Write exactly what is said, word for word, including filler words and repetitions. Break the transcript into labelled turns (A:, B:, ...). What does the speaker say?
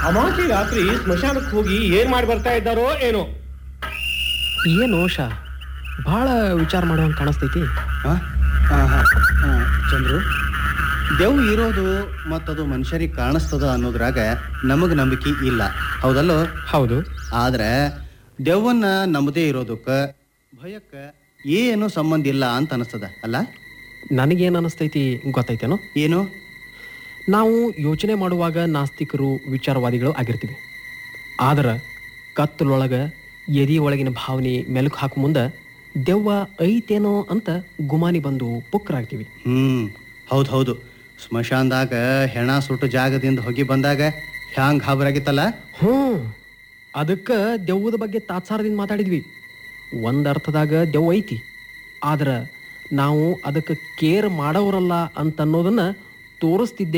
A: ಅಮಾವಾಸ್ಯೆ ರಾತ್ರಿ ಸ್ಮಶಾನಕ್ಕೆ ಹೋಗಿ ಏನ್ ಮಾಡಿ ಬರ್ತಾ ಇದ್ದಾರೋ ಏನೋ.
B: ಏನು ಶಾ ಭಾಳ ವಿಚಾರ ಮಾಡುವಂಗೆ ಕಾಣಿಸ್ತೈತಿ.
C: ಹಾಂ ಹಾಂ ಹಾಂ ಚಂದ್ರು, ದೆವ್ ಇರೋದು ಮತ್ತದು ಮನುಷ್ಯರಿಗೆ ಕಾಣಿಸ್ತದ ಅನ್ನೋದ್ರಾಗ ನಮಗೆ ನಂಬಿಕೆ ಇಲ್ಲ, ಹೌದಲ್ಲೋ?
B: ಹೌದು.
C: ಆದ್ರೆ ದೆವ್ವನ್ನ ನಂಬದೇ ಇರೋದಕ್ಕೆ ಭಯಕ್ಕೆ ಏನು ಸಂಬಂಧ ಇಲ್ಲ ಅಂತ ಅನಿಸ್ತದ ಅಲ್ಲ?
B: ನನಗೇನು ಅನಿಸ್ತೈತಿ ಗೊತ್ತೈತೇನೋ?
C: ಏನು?
B: ನಾವು ಯೋಚನೆ ಮಾಡುವಾಗ ನಾಸ್ತಿಕರು ವಿಚಾರವಾದಿಗಳು ಆಗಿರ್ತೀವಿ. ಆದ್ರೆ ಕತ್ತಲೊಳಗೆ ಎದಿ ಒಳಗಿನ ಭಾವನೆ ಮೆಲುಕು ಹಾಕು ಮುಂದೆ ದೆವ್ವ ಐತೇನೋ ಅಂತ ಗುಮಾನಿ ಬಂದು ಪುಕ್ಕರಾಗ್ತೀವಿ.
C: ಹ್ಮ್ ಹೌದು ಹೌದು. ಸ್ಮಶಾನದಾಗ ಹೆಣ ಸುಟ್ಟು ಜಾಗದಿಂದ ಹೋಗಿ ಬಂದಾಗ ಹ್ಯಾಂಗ್ ಗಾಬರಾಗಿತ್ತಲ್ಲ?
B: ಹ್ಞೂ, ಅದಕ್ಕೆ ದೆವ್ವದ ಬಗ್ಗೆ ತಾತ್ಸಾರದಿಂದ ಮಾತಾಡಿದ್ವಿ. ಒಂದು ಅರ್ಥದಾಗ ದೆವ್ವ ಐತಿ, ಆದ್ರೆ ನಾವು ಅದಕ್ಕೆ ಕೇರ್ ಮಾಡೋರಲ್ಲ ಅಂತನ್ನೋದನ್ನು ತೋರಿಸ್ತಿದ್ದೆ